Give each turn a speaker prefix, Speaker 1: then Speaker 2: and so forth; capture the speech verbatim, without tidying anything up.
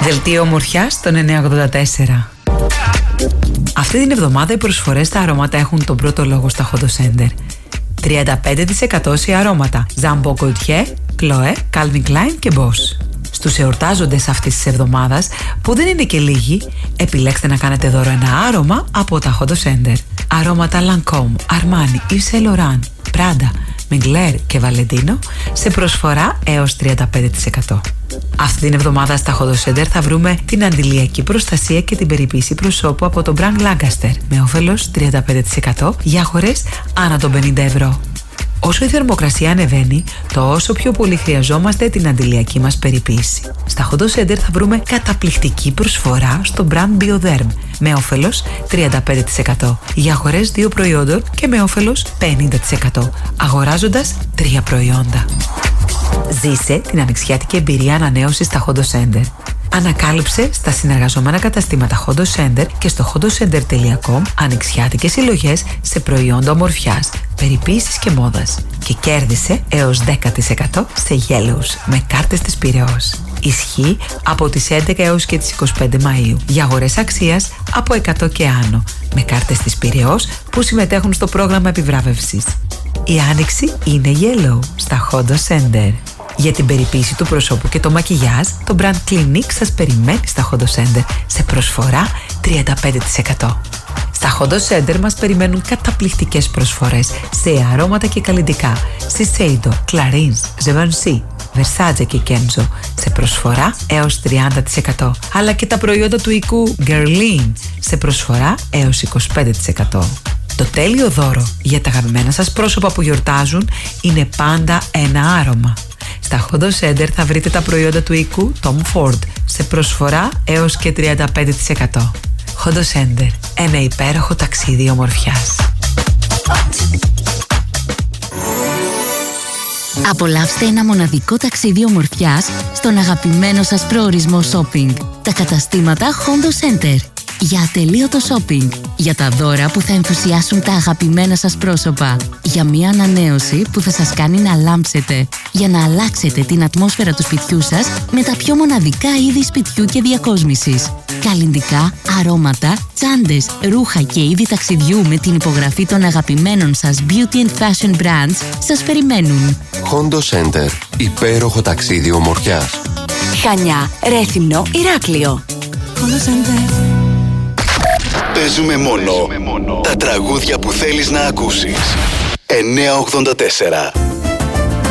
Speaker 1: Δελτίο ομορφιάς στον εννιακόσια ογδόντα τέσσερα. Αυτή την εβδομάδα οι προσφορές στα αρώματα έχουν τον πρώτο λόγο στα Hodo Center. τριάντα πέντε τοις εκατό σε αρώματα Jean Paul Gaultier, Chloé, Calvin Klein και Boss. Στους εορτάζοντες αυτής της εβδομάδας, που δεν είναι και λίγοι, επιλέξτε να κάνετε δώρο ένα άρωμα από τα Hodo Center. Αρώματα Lancôme, Armani, Yves Saint Laurent, Prada, Mugler και Valentino σε προσφορά έως τριάντα πέντε τοις εκατό. Αυτή την εβδομάδα στα Hodo Center θα βρούμε την αντιλιακή προστασία και την περιποίηση προσώπου από τον Brand Lancaster με όφελος τριάντα πέντε τοις εκατό για αγορές άνω των πενήντα ευρώ. Όσο η θερμοκρασία ανεβαίνει, τόσο πιο πολύ χρειαζόμαστε την αντιλιακή μας περιποίηση. Στα Hodo Center θα βρούμε καταπληκτική προσφορά στο Brand Bioderm με όφελος τριάντα πέντε τοις εκατό για αγορές δύο προϊόντων και με όφελος πενήντα τοις εκατό αγοράζοντας τρία προϊόντα. Ζήσε την ανοιξιάτικη εμπειρία ανανέωσης στα Hodo Center. Ανακάλυψε στα συνεργαζόμενα καταστήματα Hodo Center και στο hodocenter τελεία com ανοιξιάτικες συλλογές σε προϊόντα ομορφιάς, περιποίησης και μόδας και κέρδισε έως δέκα τοις εκατό σε Yellows με κάρτες της Πειραιώς. Ισχύει από τις έντεκα έως και τις είκοσι πέντε Μαΐου για αγορές αξίας από εκατό και άνω με κάρτες της Πειραιώς που συμμετέχουν στο πρόγραμμα επιβράβευσης. Η άνοιξη είναι Yellow στα Hodo Center. Για την περιποίηση του προσώπου και το μακιγιάζ, το brand Clinique σας περιμένει στα Hodo Center σε προσφορά τριάντα πέντε τοις εκατό. Στα Hodo Center μας περιμένουν καταπληκτικές προσφορές σε αρώματα και καλλυντικά Shiseido, Clarins, Givenchy, Versace και Kenzo σε προσφορά έως τριάντα τοις εκατό, αλλά και τα προϊόντα του οικού Guerlain σε προσφορά έως είκοσι πέντε τοις εκατό. Το τέλειο δώρο για τα αγαπημένα σας πρόσωπα που γιορτάζουν είναι πάντα ένα άρωμα. Στα Hodo Center θα βρείτε τα προϊόντα του οικού Tom Ford σε προσφορά έως και τριάντα πέντε τοις εκατό. Hodo Center, ένα υπέροχο ταξίδι ομορφιάς.
Speaker 2: Απολαύστε ένα μοναδικό ταξίδι ομορφιάς στον αγαπημένο σας προορισμό shopping. Τα καταστήματα Hodo Center. Για ατελείωτο shopping, για τα δώρα που θα ενθουσιάσουν τα αγαπημένα σας πρόσωπα, για μια ανανέωση που θα σας κάνει να λάμψετε, για να αλλάξετε την ατμόσφαιρα του σπιτιού σας με τα πιο μοναδικά είδη σπιτιού και διακόσμησης. Καλλυντικά, αρώματα, τσάντες, ρούχα και είδη ταξιδιού με την υπογραφή των αγαπημένων σας beauty and fashion brands σας περιμένουν.
Speaker 3: Hodo Center, υπέροχο ταξίδι ομορφιάς.
Speaker 2: Χανιά, Ρέθυμνο, Ηράκλειο.
Speaker 4: Hodo Center.
Speaker 5: Παίζουμε μόνο τα τραγούδια που θέλεις να ακούσεις. εννιακόσια ογδόντα τέσσερα